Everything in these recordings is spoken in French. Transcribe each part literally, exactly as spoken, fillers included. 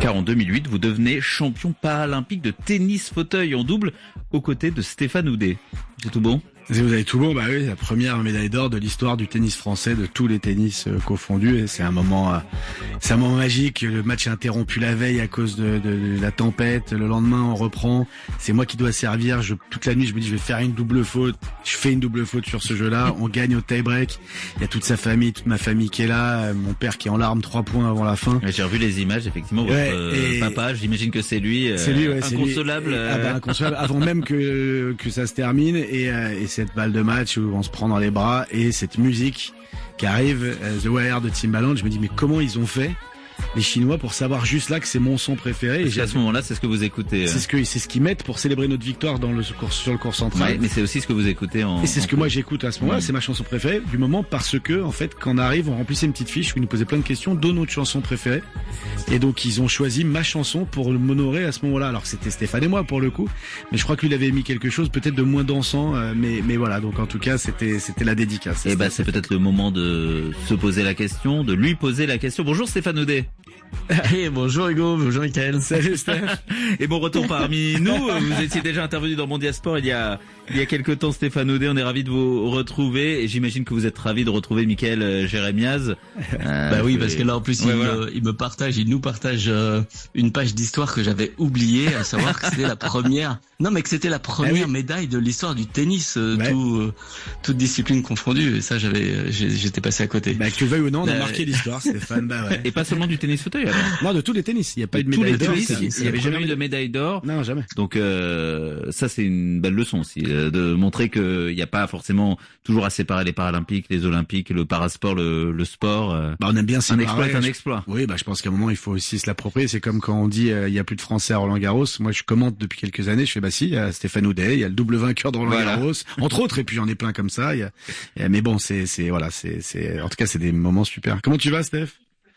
car en deux mille huit, vous devenez champion paralympique de tennis fauteuil en double aux côtés de Stéphane Houdet. C'est tout bon ? Si vous avez tout bon, bah oui, la première médaille d'or de l'histoire du tennis français, de tous les tennis euh, confondus. Et c'est un moment, euh, c'est un moment magique. Le match est interrompu la veille à cause de, de, de la tempête. Le lendemain, on reprend. C'est moi qui dois servir. Je, toute la nuit, je me dis, je vais faire une double faute. Je fais une double faute sur ce jeu-là. On gagne au tie-break. Il y a toute sa famille, toute ma famille qui est là. Mon père qui est en larmes, trois points avant la fin. J'ai revu les images, effectivement. Votre ouais, papa, j'imagine que c'est lui. Euh, c'est lui, ouais, inconsolable. C'est lui. Ah bah, inconsolable. Avant même que que ça se termine et, euh, et cette balle de match où on se prend dans les bras et cette musique qui arrive, uh, The Wire de Timbaland, je me dis mais comment ils ont fait les Chinois pour savoir juste là que c'est mon son préféré. Parce et à ce moment-là, c'est ce que vous écoutez. C'est ce que c'est ce qu'ils mettent pour célébrer notre victoire dans le cours sur le cours central. Ouais, mais c'est aussi ce que vous écoutez en. Et c'est ce en que moi j'écoute à ce moment-là. Ouais. C'est ma chanson préférée du moment parce que en fait quand on arrive, on remplissait une petite fiche où ils nous posaient plein de questions, dont notre chanson préférée. Et donc ils ont choisi ma chanson pour m'honorer à ce moment-là. Alors c'était Stéphane et moi pour le coup, mais je crois que lui il avait mis quelque chose peut-être de moins dansant, euh, mais mais voilà. Donc en tout cas c'était c'était la dédicace. Et bah c'est peut-être le moment de se poser la question, de lui poser la question. Bonjour Stéphane Houdet. Hey, bonjour Hugo, bonjour Mickaël. Salut Steph. Et bon retour parmi nous. Vous étiez déjà intervenu dans Mondial Sport il y a il y a quelques temps, Stéphane Houdet. On est ravis de vous retrouver et j'imagine que vous êtes ravis de retrouver Mickaël Jérémiaz. Euh, bah oui, parce que là en plus ouais, il, voilà. me, il me partage, il nous partage euh, une page d'histoire que j'avais oubliée, à savoir que c'était la première. Non, mais que c'était la première ah oui. médaille de l'histoire du tennis, euh, ouais. tout, euh, toute discipline confondue. Et ça, j'avais, j'étais passé à côté. Bah que tu veuilles ou non, on a marqué l'histoire, Stéphane. Bah ouais. Et pas seulement du tennis fauteuil. Alors. Non, de tous les tennis. Il n'y a pas eu de médaille d'or. Il n'y avait jamais eu de médaille d'or. Non, jamais. Donc euh, ça, c'est une belle leçon aussi, euh, de montrer qu'il n'y a pas forcément toujours à séparer les Paralympiques, les Olympiques, le parasport, le, le sport. Euh, bah on aime bien un exploit est un exploit. Oui, bah je pense qu'à un moment il faut aussi se l'approprier. C'est comme quand on dit il euh, y a plus de Français à Roland Garros. Moi, je commente depuis quelques années. Je fais bah si, il y a Stéphane Houdet, il y a le double vainqueur de Roland voilà. Garros, entre autres. Et puis j'en ai plein comme ça. Y a, y a, mais bon, c'est c'est voilà, c'est c'est en tout cas c'est des moments super. Comment tu vas, Steph?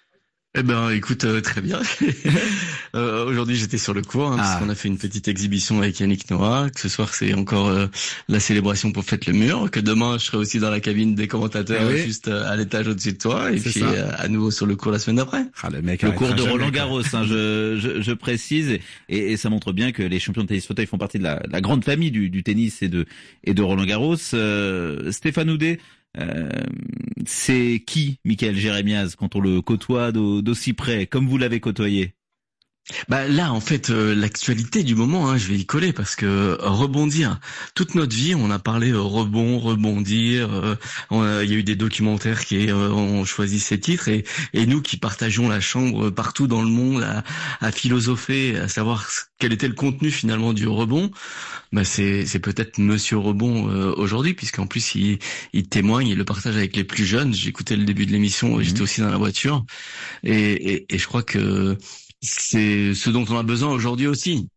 Eh ben, écoute, euh, très bien. euh, aujourd'hui, j'étais sur le court, hein, ah. parce qu'on a fait une petite exhibition avec Yannick Noah. Que ce soir, c'est encore euh, la célébration pour Fête le Mur. Que demain, je serai aussi dans la cabine des commentateurs, ah oui. juste euh, à l'étage au-dessus de toi. Et c'est puis, euh, à nouveau sur le court la semaine d'après. Ah, le mec, le cours de Roland Garros, hein, je, je, je précise. Et, et ça montre bien que les champions de tennis fauteuil font partie de la, la grande famille du, du tennis et de, et de Roland Garros. Euh, Stéphane Houdet, Euh, c'est qui Mickaël Jérémiaz quand on le côtoie d'aussi près, comme vous l'avez côtoyé? Bah là en fait euh, l'actualité du moment, hein, je vais y coller parce que euh, rebondir toute notre vie on a parlé euh, rebond, rebondir, euh, on a, il y a eu des documentaires qui euh, ont choisi ces titres et, et nous qui partageons la chambre partout dans le monde à, à philosopher, à savoir quel était le contenu finalement du rebond, bah c'est c'est peut-être Monsieur Rebond euh, aujourd'hui puisqu'en plus il il témoigne, il le partage avec les plus jeunes. J'écoutais le début de l'émission, mmh. j'étais aussi dans la voiture et, et, et je crois que c'est ce dont on a besoin aujourd'hui aussi.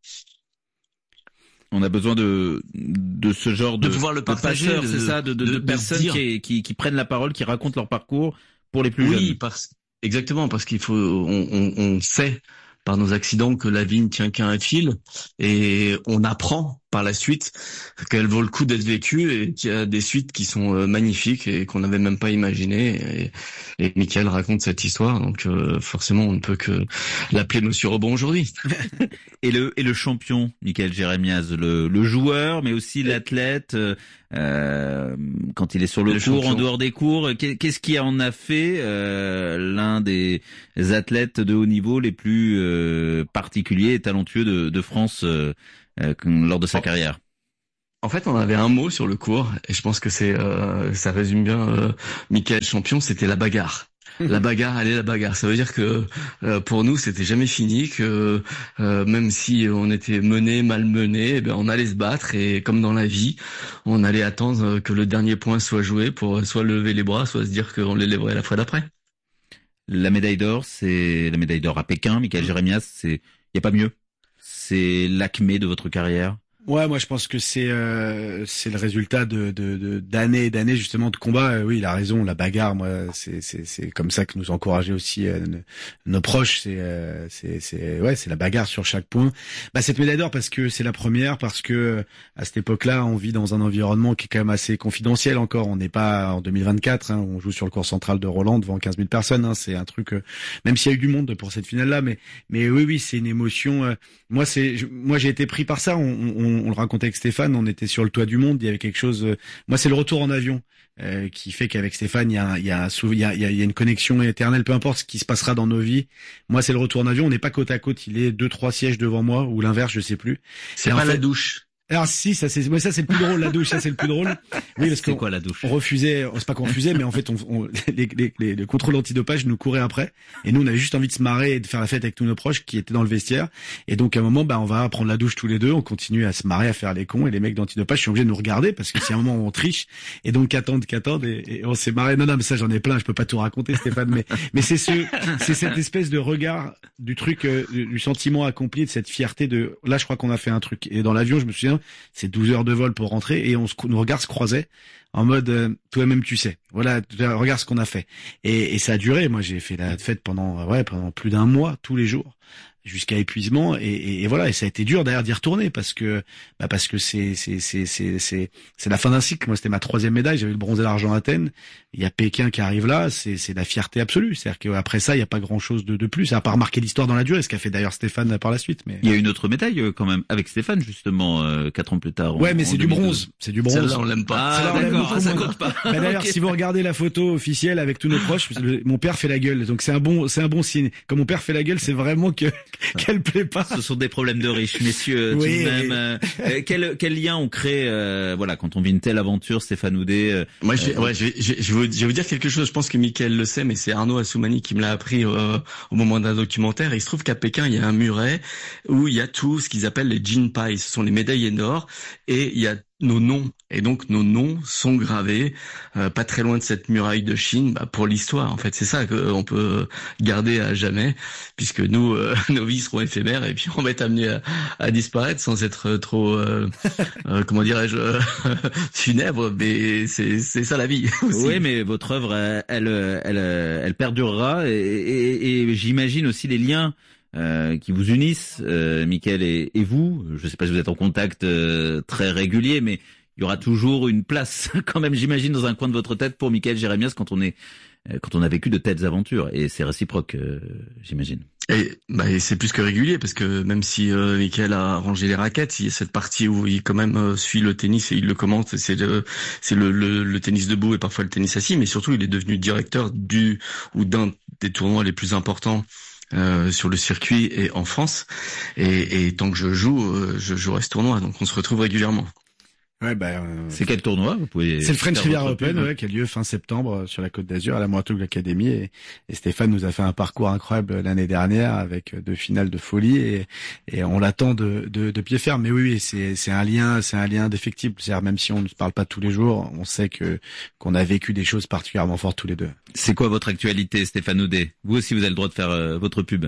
On a besoin de de ce genre de, de pouvoir le partager, de passeurs, c'est ça, de, de, de, de personnes qui, qui qui prennent la parole, qui racontent leur parcours pour les plus oui, jeunes. Oui, parce exactement parce qu'il faut on, on, on sait par nos accidents que la vie ne tient qu'à un fil et on apprend par la suite qu'elle vaut le coup d'être vécue et qu'il y a des suites qui sont euh, magnifiques et qu'on n'avait même pas imaginé et, et Mickaël raconte cette histoire donc euh, forcément on ne peut que l'appeler Monsieur Rebond aujourd'hui. et le et le champion Mickaël Jérémiaz, le le joueur mais aussi l'athlète euh, quand il est sur le, le court champion. En dehors des cours, qu'est-ce qui en a fait euh, l'un des athlètes de haut niveau les plus euh, particuliers et talentueux de de France euh, Euh, lors de sa carrière? En fait, on avait un mot sur le court, et je pense que c'est, euh, ça résume bien euh, Mickaël champion, c'était la bagarre. La bagarre, allez la bagarre. Ça veut dire que euh, pour nous, c'était jamais fini, que euh, même si on était mené, mal mené, eh ben on allait se battre et comme dans la vie, on allait attendre que le dernier point soit joué pour soit lever les bras, soit se dire qu'on les lèverait la fois d'après. La médaille d'or, c'est la médaille d'or à Pékin. Mickaël Jérémiaz, c'est, y a pas mieux. C'est l'acmé de votre carrière. Ouais, moi je pense que c'est euh, c'est le résultat de de de- d'années et d'années justement de combat. Euh, oui, il a raison, la bagarre, moi c'est c'est c'est comme ça que nous encourageaient aussi euh, nos, nos proches. C'est euh, c'est c'est ouais, c'est la bagarre sur chaque point. Bah cette médaille d'or parce que c'est la première, parce que euh, à cette époque-là, on vit dans un environnement qui est quand même assez confidentiel encore. On n'est pas en deux mille vingt-quatre, hein, on joue sur le cours central de Roland devant quinze mille personnes. Hein, c'est un truc, euh, même s'il y a eu du monde pour cette finale-là, mais mais oui oui, c'est une émotion. euh, moi c'est je- moi j'ai été pris par ça. On, on, on le racontait avec Stéphane, on était sur le toit du monde, il y avait quelque chose. euh, moi, c'est le retour en avion euh, qui fait qu'avec Stéphane, il y a, un- il y a un souv- il y a, il y a, il y a une connexion éternelle, peu importe ce qui se passera dans nos vies. Moi, c'est le retour en avion. On n'est pas côte à côte. Il est deux, trois sièges devant moi, ou l'inverse, je sais plus. C'est Et en pas la fait- douche. Alors si, ça c'est, ouais, ça c'est le plus drôle, la douche, ça c'est le plus drôle. Oui, parce C'est qu'on quoi la douche? on refusait, c'est pas qu'on refusait, mais en fait, on, on- les, les, les, les contrôles antidopage nous couraient après, et nous on avait juste envie de se marrer et de faire la fête avec tous nos proches qui étaient dans le vestiaire. Et donc à un moment, bah on va prendre la douche tous les deux, on continue à se marrer, à faire les cons, et les mecs d'antidopage sont obligés de nous regarder parce que c'est un moment où on triche, et donc qu'attendent, qu'attendent, et, et on s'est marré. Non, non, mais ça j'en ai plein, je peux pas tout raconter, Stéphane, mais mais c'est ce, c'est cette espèce de regard du truc, euh, du du sentiment accompli, de cette fierté de. Là, je crois qu'on a fait un truc. Et dans l'avion, je me souviens, c'est douze heures de vol pour rentrer et on se, nos regards se croisaient en mode euh, toi-même tu sais. Voilà, regarde ce qu'on a fait. Et, et ça a duré. Moi, j'ai fait la fête pendant ouais pendant plus d'un mois tous les jours jusqu'à épuisement et, et, et voilà. Et ça a été dur d'ailleurs d'y retourner parce que bah parce que c'est c'est c'est c'est c'est c'est la fin d'un cycle. Moi, c'était ma troisième médaille. J'avais le bronze et l'argent à Athènes. Il y a Pékin qui arrive là. C'est c'est la fierté absolue. C'est-à-dire qu'après ça, il y a pas grand-chose de, de plus à part marquer l'histoire dans la durée. Ce qu'a fait d'ailleurs Stéphane par la suite. Mais Il y a une autre médaille euh, quand même avec Stéphane justement euh, quatre ans plus tard. en- ouais, mais en c'est du deux mille douze. bronze. C'est du bronze. Celle-là, on l'aime pas. Ah Celle-là, on l'aime d'accord, beaucoup ah, ça moins. compte pas. Bah, d'ailleurs, Ok. si vous regardez la photo officielle avec tous nos proches, le- mon père fait la gueule, donc c'est un bon, c'est un bon signe. Quand mon père fait la gueule, c'est vraiment que qu'elle plaît pas. Ce sont des problèmes de riches, messieurs. Tout Oui, de même, oui. euh, euh, quel quel lien on crée, euh, voilà, quand on vit une telle aventure, Stéphane Houdet. euh, Moi, je vais, ouais, je vais, je vais, je vais vous, je vais vous dire quelque chose. Je pense que Mickaël le sait, mais c'est Arnaud Assoumani qui me l'a appris euh, au moment d'un documentaire. Et il se trouve qu'à Pékin, il y a un muret où il y a tout ce qu'ils appellent les Jin Pai. Ce sont les médaillés d'or. Et il y a nos noms. Et donc, nos noms sont gravés euh, pas très loin de cette muraille de Chine bah, pour l'histoire. En fait, c'est ça qu'on peut garder à jamais, puisque nous, euh, nos vies seront éphémères et puis on va être amenés à, à disparaître sans être trop, euh, euh, comment dirais-je, euh, funèbre. Mais c'est c'est ça la vie. aussi. Oui, mais votre œuvre, euh, elle, euh, elle, euh, elle perdurera et, et, et j'imagine aussi les liens euh, qui vous unissent, euh, Mickaël et, et vous. Je ne sais pas si vous êtes en contact euh, très régulier, mais il y aura toujours une place, quand même, j'imagine, dans un coin de votre tête pour Mickaël Jérémias quand on est, euh, quand on a vécu de telles aventures. Et c'est réciproque, euh, j'imagine. Et, bah, et c'est plus que régulier parce que même si euh, Mickaël a rangé les raquettes, il y a cette partie où il quand même euh, suit le tennis et il le commente. C'est le, c'est le, le, le tennis debout et parfois le tennis assis, mais surtout il est devenu directeur du ou d'un des tournois les plus importants euh, sur le circuit et en France. Et, et tant que je joue, euh, je jouerai ce tournoi, donc on se retrouve régulièrement. Ouais, bah, euh, C'est quel tournoi? Vous pouvez. c'est le French faire Riviera votre Open, pub. ouais, qui a lieu fin septembre euh, sur la Côte d'Azur à la Mouratoglou Academy et, et Stéphane nous a fait un parcours incroyable l'année dernière avec deux finales de folie et, et on l'attend de, de, de pied ferme. Mais oui, oui, c'est, c'est un lien, c'est un lien indéfectible. C'est-à-dire même si on ne se parle pas tous les jours, on sait que qu'on a vécu des choses particulièrement fortes tous les deux. C'est quoi votre actualité, Stéphane Houdet? Vous aussi, vous avez le droit de faire euh, votre pub.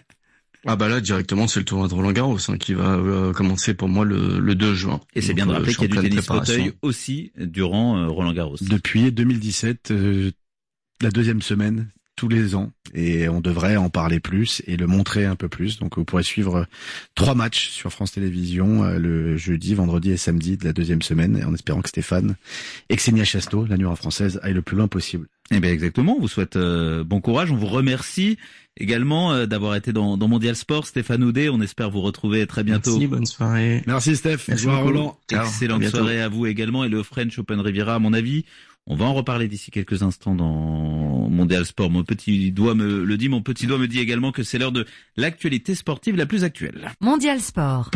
Ah bah là directement c'est le tournoi de Roland Garros hein, qui va euh, commencer pour moi le, le deux juin. Et c'est Donc, bien de euh, rappeler je suis qu'il y a en du pleine tennis préparation. fauteuil aussi durant euh, Roland Garros. Depuis deux mille dix-sept, euh, la deuxième semaine, tous les ans, et on devrait en parler plus et le montrer un peu plus. Donc vous pourrez suivre euh, trois matchs sur France Télévisions euh, le jeudi, vendredi et samedi de la deuxième semaine, en espérant que Stéphane et Xenia Chasteau, la numéro française, aillent le plus loin possible. Eh bien exactement, on vous souhaite euh, bon courage, on vous remercie également euh, d'avoir été dans, dans Mondial Sport. Stéphane Houdet, on espère vous retrouver très bientôt. Merci, bonne soirée. Merci Steph, Merci bonjour beaucoup. Roland. Ciao. Excellente À bientôt. soirée à vous également et le French Open Riviera, à mon avis, on va en reparler d'ici quelques instants dans Mondial Sport. Mon petit doigt me le dit, mon petit doigt me dit également que c'est l'heure de l'actualité sportive la plus actuelle. Mondial Sport.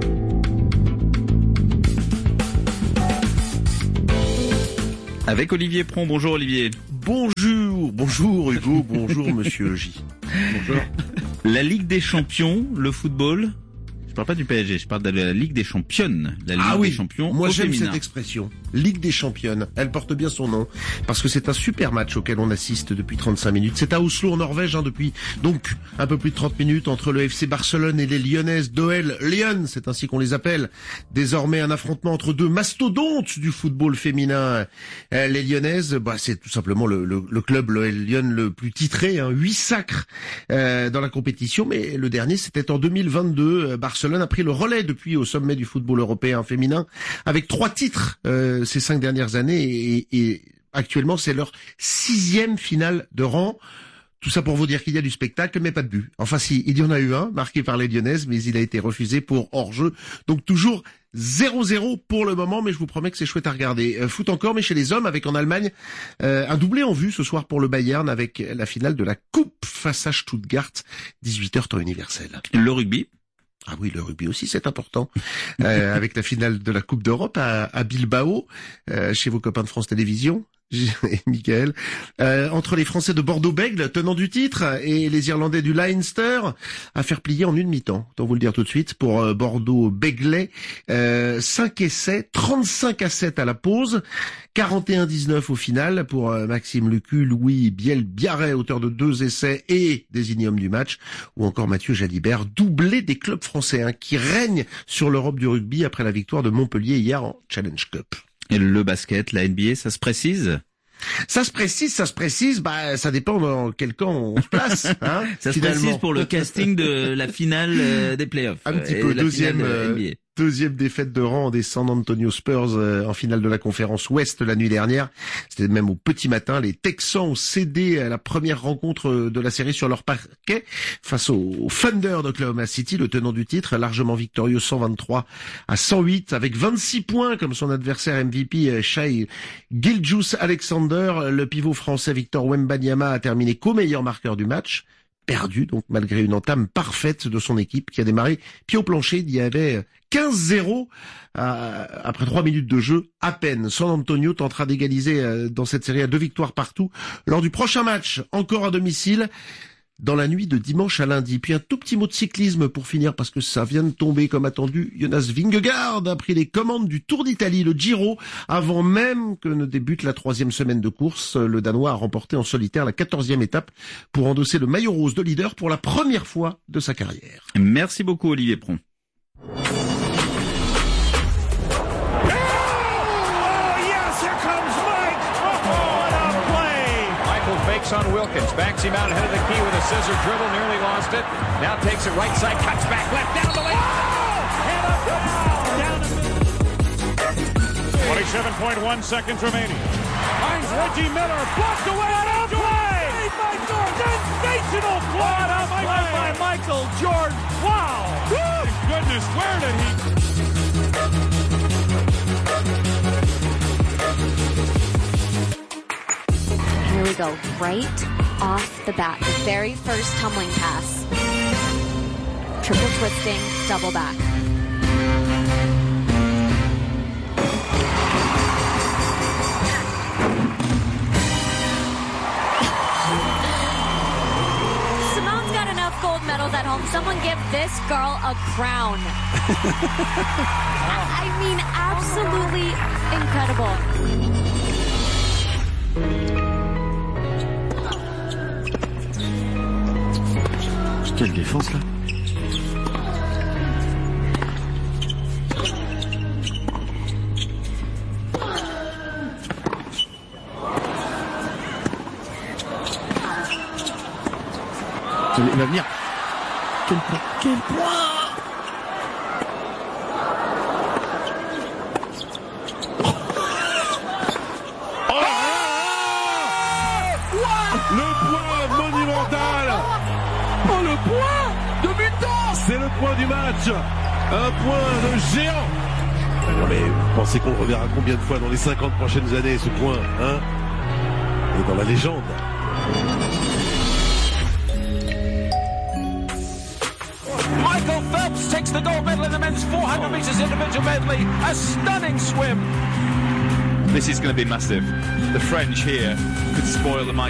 Avec Olivier Pron. Bonjour Olivier. Bonjour, bonjour Hugo, bonjour Monsieur J. Bonjour. La Ligue des Champions, le football. Je parle pas du P S G, je parle de la Ligue des Championnes, la Ligue Ah oui, des Champions moi au j'aime féminin. cette expression. Ligue des Championnes. Elle porte bien son nom parce que c'est un super match auquel on assiste depuis trente-cinq minutes. C'est à Oslo en Norvège hein, depuis donc un peu plus de trente minutes entre le F C Barcelone et les Lyonnaises d'O L Lyon, c'est ainsi qu'on les appelle. Désormais un affrontement entre deux mastodontes du football féminin. Euh, les Lyonnaises, bah, c'est tout simplement le, le, le club l'O L Lyon le plus titré, hein, huit sacres euh, dans la compétition, mais le dernier c'était en deux mille vingt-deux. Barcelone a pris le relais depuis au sommet du football européen féminin avec trois titres euh, ces cinq dernières années et, et actuellement c'est leur sixième finale de rang. Tout ça pour vous dire qu'il y a du spectacle, mais pas de but. Enfin si, il y en a eu un, marqué par les Lyonnaises, mais il a été refusé pour hors-jeu. Donc toujours zéro zéro pour le moment, mais je vous promets que c'est chouette à regarder. Euh, foot encore, mais chez les hommes, avec en Allemagne euh, un doublé en vue ce soir pour le Bayern, avec la finale de la Coupe face à Stuttgart, dix-huit heures temps universel. Le rugby. Ah oui, le rugby aussi, c'est important. Euh, avec la finale de la Coupe d'Europe à, à Bilbao, euh, chez vos copains de France Télévisions. Et Michael, euh, entre les Français de Bordeaux-Bègles, tenants du titre, et les Irlandais du Leinster, à faire plier en une mi-temps. Autant vous le dire tout de suite, pour euh, Bordeaux-Bègles, euh, cinq essais, trente-cinq à sept à la pause, quarante et un dix-neuf au final pour euh, Maxime Lucu, Louis Biel-Biarret, auteur de deux essais et désigné homme du match, ou encore Mathieu Jalibert, doublé des clubs français hein, qui règnent sur l'Europe du rugby après la victoire de Montpellier hier en Challenge Cup. Et le basket, la N B A, ça se précise? Ça se précise, ça se précise, bah ça dépend dans quel camp on se place. Hein, ça se précise pour le casting de la finale euh, des playoffs. Un petit peu, deuxième, euh, deuxième défaite de rang des San Antonio Spurs euh, en finale de la conférence Ouest la nuit dernière. C'était même au petit matin. Les Texans ont cédé à la première rencontre de la série sur leur parquet face au Thunder d'Oklahoma City, le tenant du titre, largement victorieux cent vingt-trois à cent huit, avec vingt-six points comme son adversaire M V P Shai Gilgeous-Alexander. Le pivot français Victor Wembanyama a terminé co-meilleur marqueur du match. Perdu, donc malgré une entame parfaite de son équipe qui a démarré pied au plancher. Il y avait quinze zéro euh, après trois minutes de jeu à peine. San Antonio tentera d'égaliser euh, dans cette série à deux victoires partout lors du prochain match, encore à domicile, dans la nuit de dimanche à lundi. Puis un tout petit mot de cyclisme pour finir, parce que ça vient de tomber comme attendu. Jonas Vingegaard a pris les commandes du Tour d'Italie, le Giro, avant même que ne débute la troisième semaine de course. Le Danois a remporté en solitaire la quatorzième étape pour endosser le maillot rose de leader pour la première fois de sa carrière. Merci beaucoup Olivier Pron. On Wilkins, backs him out ahead of the key with a scissor dribble, nearly lost it. Now takes it right side, cuts back left, down the lane. Oh! And up down, down the twenty-seven point one seconds remaining. Finds Reggie Miller, blocked away. What a play! By Jordan. Sensational play by Michael Jordan. Wow! Woo! Goodness, where did he... Here we go, right off the bat, the very first tumbling pass. Triple twisting, double back. Simone's got enough gold medals at home. Someone give this girl a crown. I mean, absolutely incredible. Quelle défense là. Il va venir. Quel point. Quel point. Le point monumental. Oh, le point de butant. C'est le point du match. Un point de géant. Non mais vous pensez qu'on reverra combien de fois dans les cinquante prochaines années ce point, hein? Et dans la légende. Michael Phelps takes the gold medal in the men's four hundred meters individual medley. A stunning swim. This is going to be massive. The French here could spoil the